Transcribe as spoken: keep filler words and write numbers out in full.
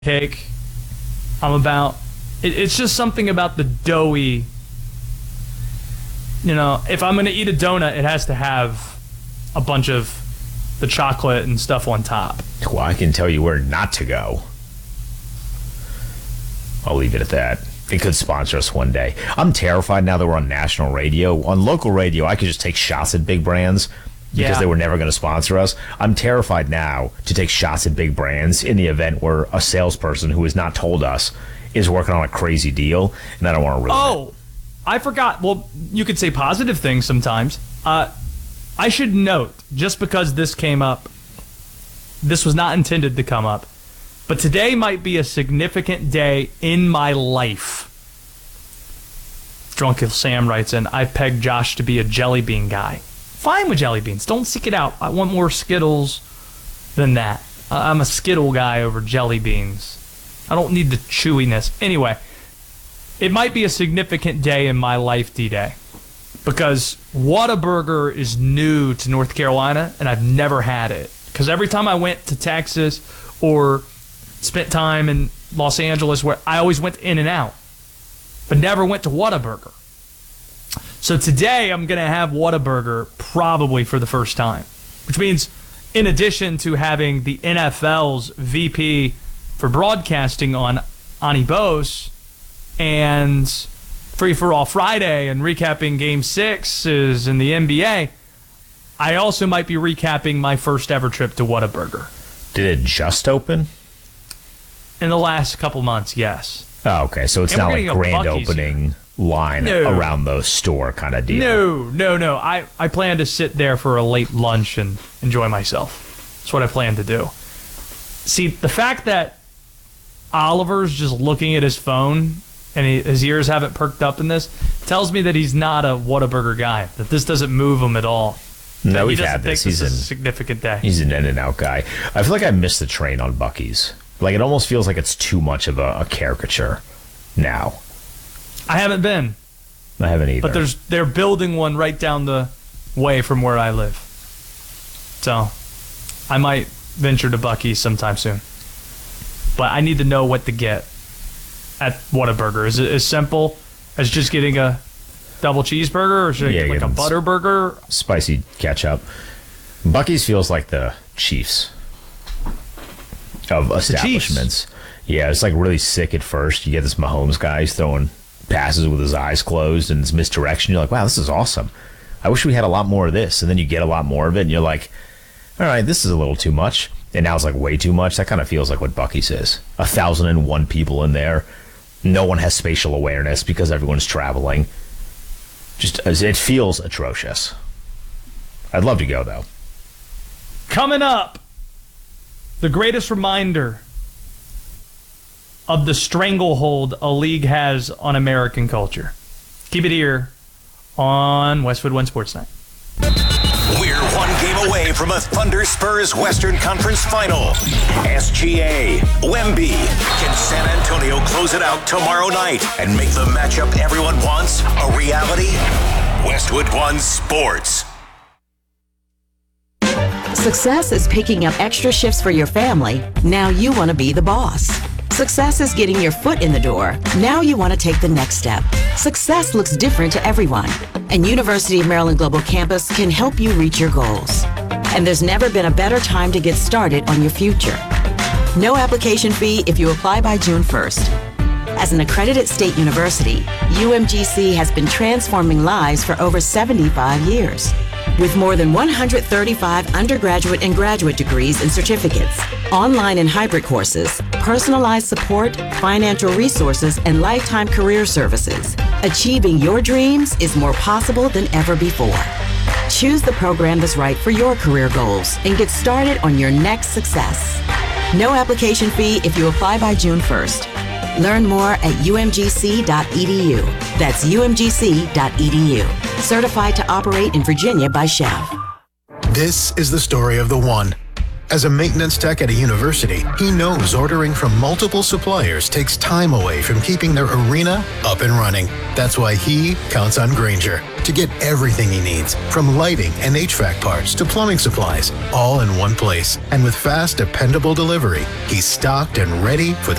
cake. I'm about it, it's just something about the doughy. You know, if I'm going to eat a donut, it has to have a bunch of the chocolate and stuff on top. Well, I can tell you where not to go. I'll leave it at that. It could sponsor us one day. I'm terrified now that we're on national radio. On local radio, I could just take shots at big brands because Yeah. they were never going to sponsor us. I'm terrified now to take shots at big brands in the event where a salesperson who has not told us is working on a crazy deal, and I don't want to ruin it. Oh, I forgot. Well, you could say positive things sometimes. Uh, I should note, just because this came up, this was not intended to come up, but today might be a significant day in my life. Drunken Sam writes in, I pegged Josh to be a jelly bean guy. Fine with jelly beans. Don't seek it out. I want more Skittles than that. I'm a Skittle guy over jelly beans. I don't need the chewiness. Anyway, it might be a significant day in my life, D-Day, because Whataburger is new to North Carolina, and I've never had it. Because every time I went to Texas or spent time in Los Angeles, where I always went in and out, but never went to Whataburger. So today I'm going to have Whataburger probably for the first time, which means in addition to having the N F L's V P for broadcasting on Ani Bose and Free for All Friday and recapping Game Sixes in the N B A, I also might be recapping my first ever trip to Whataburger. Did it just open? In the last couple months, yes. Oh, okay. So it's And not we're like getting a grand Buc-ee's opening line No. around the store kind of deal. No, no, no. I, I plan to sit there for a late lunch and enjoy myself. That's what I plan to do. See, the fact that Oliver's just looking at his phone and he, his ears haven't perked up in this tells me that he's not a Whataburger guy, that this doesn't move him at all. No, That he we've doesn't had think this. He's this is in- a significant day. He's an In-N-Out guy. I feel like I missed the train on Buc-ee's. Like, it almost feels like it's too much of a, a caricature now. I haven't been, I haven't either. but there's they're building one right down the way from where I live. So I might venture to Buc-ee's sometime soon. But I need to know what to get at Whataburger. Is it as simple as just getting a double cheeseburger, or should I Yeah, get like a getting butter burger? Spicy ketchup. Buc-ee's feels like the Chiefs of establishments. Yeah, it's like really sick at first. You get this Mahomes guy, he's throwing passes with his eyes closed and it's misdirection. You're like, wow, this is awesome. I wish we had a lot more of this. And then you get a lot more of it and you're like, all right, this is a little too much. And now it's like way too much. That kind of feels like what Buc-ee's is. A thousand and one people in there. No one has spatial awareness because everyone's traveling. Just, it feels atrocious. I'd love to go, though. Coming up, the greatest reminder of the stranglehold a league has on American culture. Keep it here on Westwood One Sports Night. We're one game away from a Thunder Spurs Western Conference Final. S G A, Wemby. Can San Antonio close it out tomorrow night and make the matchup everyone wants a reality? Westwood One Sports. Success is picking up extra shifts for your family. Now you want to be the boss. Success is getting your foot in the door. Now you want to take the next step. Success looks different to everyone, and University of Maryland Global Campus can help you reach your goals. And there's never been a better time to get started on your future. No application fee if you apply by June first. As an accredited state university, U M G C has been transforming lives for over seventy-five years. With more than one hundred thirty-five undergraduate and graduate degrees and certificates, online and hybrid courses, personalized support, financial resources, and lifetime career services, achieving your dreams is more possible than ever before. Choose the program that's right for your career goals and get started on your next success. No application fee if you apply by June first. Learn more at U M G C dot E D U. That's U M G C dot E D U. Certified to operate in Virginia by Chef. This is the story of the one. As a maintenance tech at a university, he knows ordering from multiple suppliers takes time away from keeping their arena up and running. That's why he counts on Grainger to get everything he needs, from lighting and H V A C parts to plumbing supplies, all in one place. And with fast, dependable delivery, he's stocked and ready for the